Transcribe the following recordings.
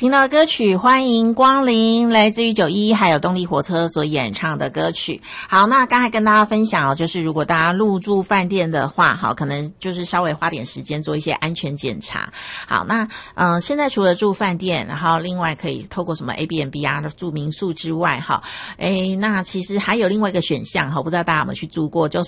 听到歌曲欢迎光临，来自于91还有动力火车所演唱的歌曲。好，那刚才跟大家分享哦，就是如果大家入住饭店的话，好，可能就是稍微花点时间做一些安全检查。好，那现在除了住饭店，然后另外可以透过什么 Airbnb 啊住民宿之外，哈，那其实还有另外一个选项哈，不知道大家有没有去住过，就是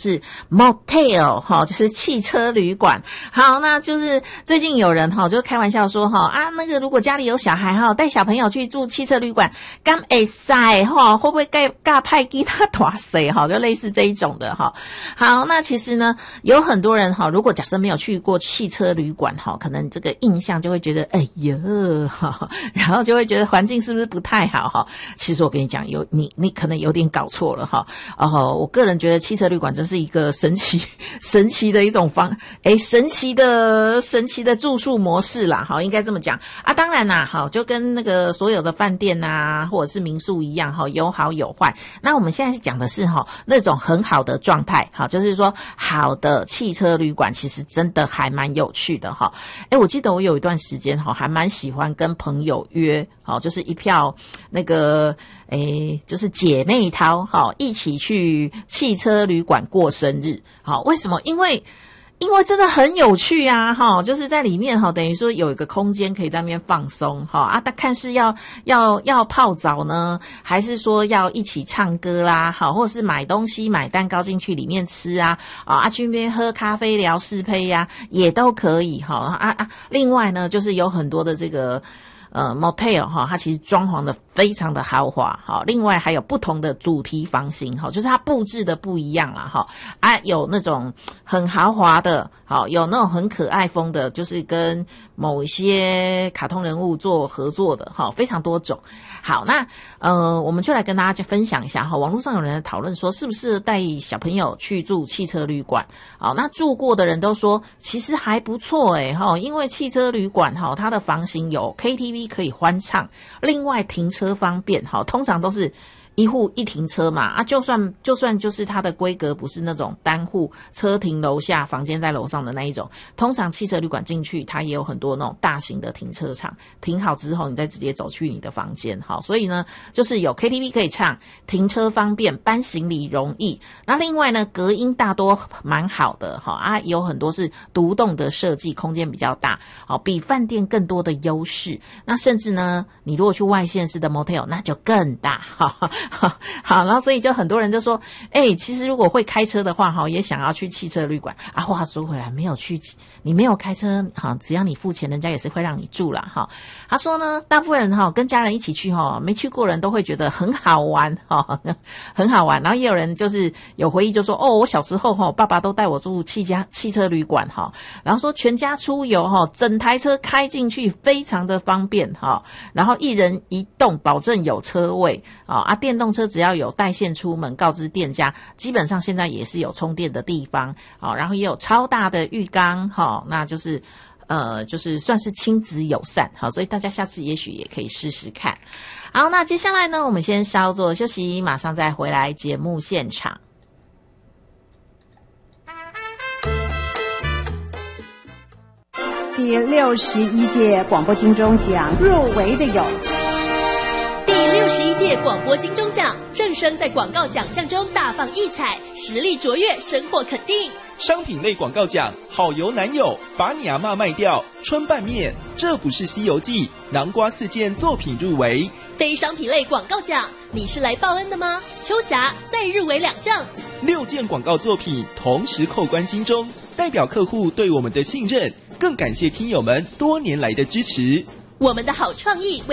motel 哈，就是汽车旅馆。好，那就是最近有人哈就开玩笑说哈啊，那个如果家里有小孩哈，带小朋友去住汽车旅馆，敢会塞哈？会不会尬派给他打谁哈？就类似这一种的哈。好，那其实呢，有很多人哈，如果假设没有去过汽车旅馆哈，可能这个印象就会觉得哎呀哈，然后就会觉得环境是不是不太好哈？其实我跟你讲，你可能有点搞错了哈。我个人觉得汽车旅馆真是一个神奇的一种神奇的住宿模式啦，好，应该这么讲啊。当然啦，好，就跟那个所有的饭店啊或者是民宿一样哈，有好有坏。那我们现在讲的是哈那种很好的状态，好，就是说好的汽车旅馆其实真的还蛮有趣的哈。我记得我有一段时间哈还蛮喜欢跟朋友约，好，就是一票那个就是姐妹淘好一起去汽车旅馆过生日。好，为什么？因为真的很有趣啊，哈，就是在里面哈，等于说有一个空间可以在那边放松哈啊，看是要泡澡呢，还是说要一起唱歌啦，好，或者是买东西买蛋糕进去里面吃啊，去那边喝咖啡聊是非呀，也都可以哈另外呢，就是有很多的这个motel 哈，它其实装潢的非常的豪华，好，另外还有不同的主题房型，好，就是它布置的不一样啦，哈，有那种很豪华的，好，有那种很可爱风的，就是跟某一些卡通人物做合作的，好，非常多种。好，那我们就来跟大家分享一下哈，网络上有人在讨论说，是不是带小朋友去住汽车旅馆？好，那住过的人都说，其实还不错哈，因为汽车旅馆哈，它的房型有 KTV 可以欢唱，另外停车方便，好，通常都是一户一停车嘛，就算就是它的规格不是那种单户车停楼下房间在楼上的那一种，通常汽车旅馆进去它也有很多那种大型的停车场，停好之后你再直接走去你的房间，好，所以呢就是有 KTV 可以唱，停车方便，搬行李容易。那另外呢隔音大多蛮好的，有很多是独栋的设计，空间比较大，比饭店更多的优势。那甚至呢你如果去外县市的 motel 那就更大，好，然后所以就很多人就说其实如果会开车的话也想要去汽车旅馆啊。话说回来，你没有开车只要你付钱人家也是会让你住啦。他说呢大部分人跟家人一起去没去过人都会觉得很好玩很好玩。然后也有人就是有回忆就说我小时候爸爸都带我住汽车旅馆然后说全家出游整台车开进去非常的方便然后一人一栋保证有车位电动车只要有带线出门告知店家，基本上现在也是有充电的地方，然后也有超大的浴缸，那就是算是亲子友善，所以大家下次也许也可以试试看。好，那接下来呢，我们先稍作休息，马上再回来节目现场。 第61届广播金钟奖入围的有第61届广播金钟奖，正声在广告奖项中大放异彩，实力卓越，深获肯定。 商品类广告奖，好油男友，把你阿嬷卖掉，春拌面，这不是西游记，南瓜4件作品入围。 非商品类广告奖，你是来报恩的吗？秋霞再入围2项 ，6件广告作品同时扣关金钟，代表客户对我们的信任，更感谢听友们多年来的支持。 我们的好创意